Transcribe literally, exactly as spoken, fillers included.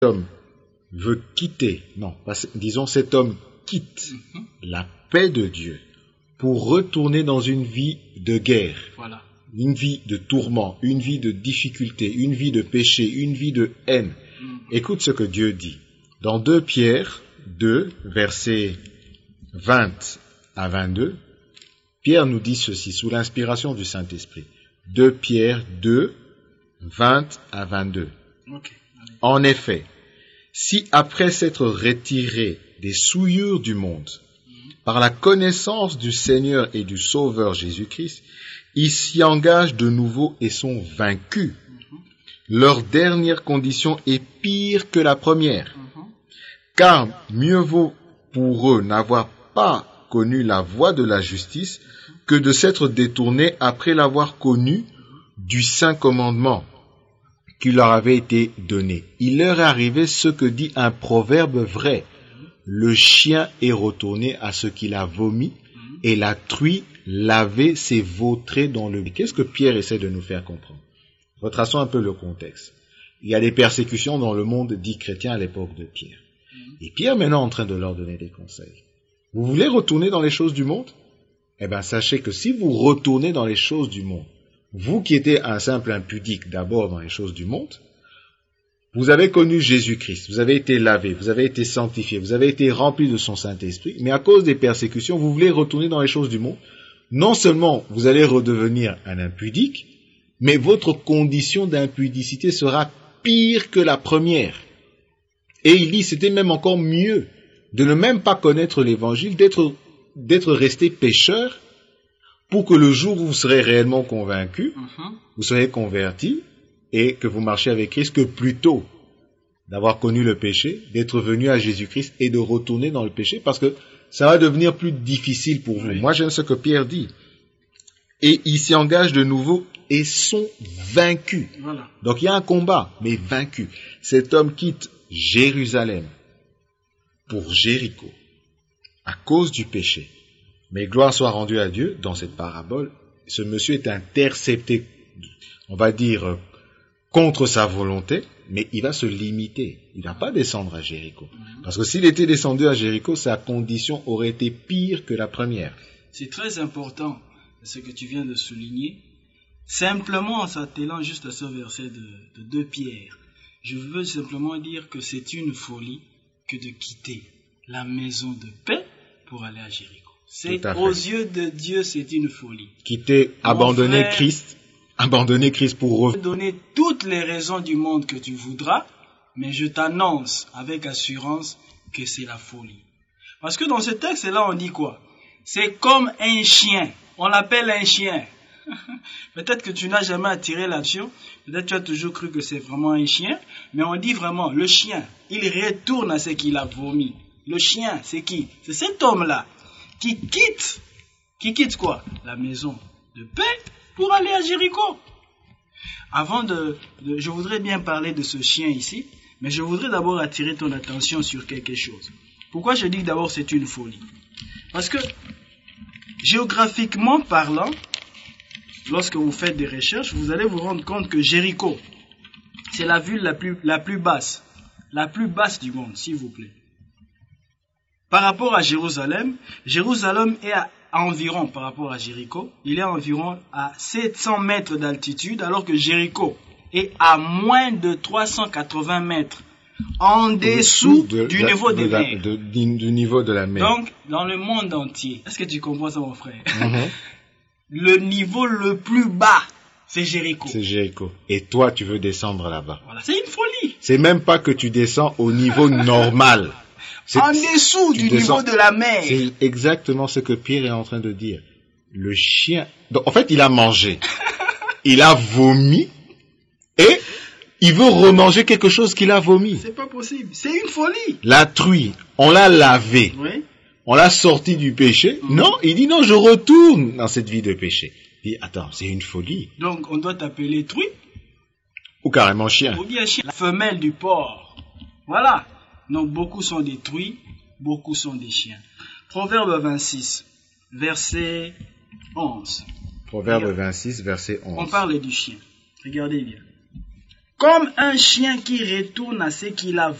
homme veut quitter, non, disons cet homme quitte mm-hmm. la paix de Dieu pour retourner dans une vie de guerre, voilà. une vie de tourment, une vie de difficulté, une vie de péché, une vie de haine. Mm-hmm. Écoute ce que Dieu dit. Dans deux Pierre deux, versets vingt à vingt-deux, Pierre nous dit ceci, sous l'inspiration du Saint-Esprit. deux Pierre deux, vingt à vingt-deux. Okay. En effet, si après s'être retiré des souillures du monde, mm-hmm. par la connaissance du Seigneur et du Sauveur Jésus-Christ, ils s'y engagent de nouveau et sont vaincus, mm-hmm. leur dernière condition est pire que la première. Mm-hmm. Car mieux vaut pour eux n'avoir pas connu la voie de la justice que de s'être détournés après l'avoir connu du saint commandement qui leur avait été donné. Il leur est arrivé ce que dit un proverbe vrai. Le chien est retourné à ce qu'il a vomi et la truie lavé s'est vautrée dans le lit. Qu'est-ce que Pierre essaie de nous faire comprendre? Retraçons un peu le contexte. Il y a des persécutions dans le monde dit chrétien à l'époque de Pierre. Et Pierre maintenant est en train de leur donner des conseils. Vous voulez retourner dans les choses du monde? Eh bien, sachez que si vous retournez dans les choses du monde, vous qui étiez un simple impudique d'abord dans les choses du monde, vous avez connu Jésus-Christ, vous avez été lavé, vous avez été sanctifié, vous avez été rempli de son Saint-Esprit, mais à cause des persécutions, vous voulez retourner dans les choses du monde. Non seulement vous allez redevenir un impudique, mais votre condition d'impudicité sera pire que la première. Et il dit, c'était même encore mieux de ne même pas connaître l'évangile, d'être, d'être resté pécheur, pour que le jour où vous serez réellement convaincu, uh-huh. vous serez converti, et que vous marchez avec Christ, que plutôt d'avoir connu le péché, d'être venu à Jésus-Christ et de retourner dans le péché, parce que ça va devenir plus difficile pour vous. Oui. Moi, j'aime ce que Pierre dit. Et ils s'y engagent de nouveau et sont vaincus. Voilà. Donc il y a un combat, mais vaincus. Cet homme quitte Jérusalem pour Jéricho à cause du péché. Mais gloire soit rendue à Dieu, dans cette parabole, ce monsieur est intercepté, on va dire, contre sa volonté, mais il va se limiter. Il ne va pas descendre à Jéricho. Parce que s'il était descendu à Jéricho, sa condition aurait été pire que la première. C'est très important ce que tu viens de souligner. Simplement en s'attelant juste à ce verset de, de deux Pierre, je veux simplement dire que c'est une folie que de quitter la maison de paix pour aller à Jéricho. C'est, aux yeux de Dieu, c'est une folie. Quitter, Mon abandonner frère, Christ, abandonner Christ pour revenir. Donner toutes les raisons du monde que tu voudras, mais je t'annonce avec assurance que c'est la folie. Parce que dans ce texte-là, on dit quoi? C'est comme un chien. On l'appelle un chien. Peut-être que tu n'as jamais attiré l'action. Peut-être que tu as toujours cru que c'est vraiment un chien. Mais on dit vraiment, le chien, il retourne à ce qu'il a vomi. Le chien, c'est qui? C'est cet homme-là qui quitte, qui quitte quoi? La maison de paix pour aller à Jéricho. Avant de, de, je voudrais bien parler de ce chien ici, mais je voudrais d'abord attirer ton attention sur quelque chose. Pourquoi je dis que d'abord c'est une folie? Parce que, géographiquement parlant, lorsque vous faites des recherches, vous allez vous rendre compte que Jéricho, c'est la ville la plus, la plus basse, la plus basse du monde, s'il vous plaît. Par rapport à Jérusalem, Jérusalem est à, à environ, par rapport à Jéricho, il est à environ à sept cents mètres d'altitude, alors que Jéricho est à moins de trois cent quatre-vingts mètres, en dessous de, du, de, niveau de, de la, de, de, du niveau de la mer. Donc, dans le monde entier, est-ce que tu comprends ça, mon frère? Mm-hmm. Le niveau le plus bas, c'est Jéricho. C'est Jéricho. Et toi, tu veux descendre là-bas. Voilà, c'est une folie. C'est même pas que tu descends au niveau normal. C'est, en dessous du descends, niveau de la mer. C'est exactement ce que Pierre est en train de dire. Le chien... Donc, en fait, il a mangé. Il a vomi. Et il veut remanger quelque chose qu'il a vomi. C'est pas possible. C'est une folie. La truie, on l'a lavée. Oui. On l'a sorti du péché. Mmh. Non, il dit non, je retourne dans cette vie de péché. Il dit, attends, c'est une folie. Donc, on doit t'appeler truie. Ou carrément chien. Ou bien chien. La femelle du porc. Voilà. Donc, beaucoup sont des truies, beaucoup sont des chiens. Proverbe vingt-six, verset onze. Proverbe vingt-six, verset onze. On parle du chien. Regardez bien. comme un chien qui retourne à ce qu'il a